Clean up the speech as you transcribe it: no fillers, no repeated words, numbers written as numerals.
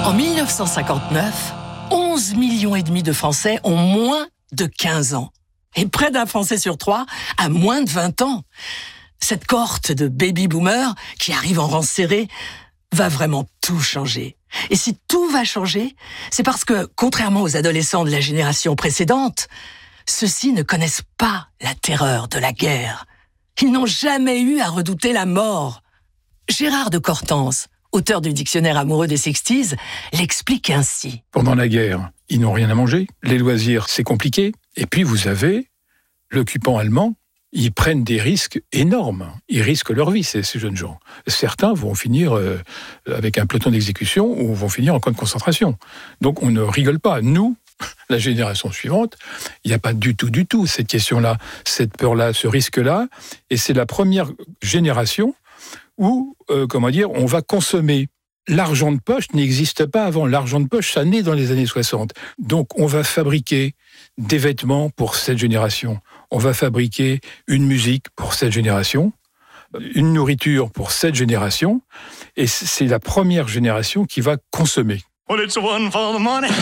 En 1959, 11 millions et demi de Français ont moins de 15 ans. Et près d'un Français sur 3 a moins de 20 ans. Cette cohorte de baby-boomers qui arrive en rang serré va vraiment tout changer. Et si tout va changer, c'est parce que, contrairement aux adolescents de la génération précédente, ceux-ci ne connaissent pas la terreur de la guerre. Ils n'ont jamais eu à redouter la mort. Gérard de Cortance, auteur du dictionnaire amoureux des 60s, l'explique ainsi. Pendant la guerre, ils n'ont rien à manger. Les loisirs, c'est compliqué. Et puis vous avez l'occupant allemand. Ils prennent des risques énormes. Ils risquent leur vie, ces jeunes gens. Certains vont finir avec un peloton d'exécution ou vont finir en camp de concentration. Donc on ne rigole pas. Nous, la génération suivante, il n'y a pas du tout cette question-là, cette peur-là, ce risque-là. Et c'est la première génération où, on va consommer. L'argent de poche n'existe pas avant. L'argent de poche, ça naît dans les années 60. Donc, on va fabriquer des vêtements pour cette génération. On va fabriquer une musique pour cette génération, une nourriture pour cette génération. Et c'est la première génération qui va consommer. Well, it's one for the money.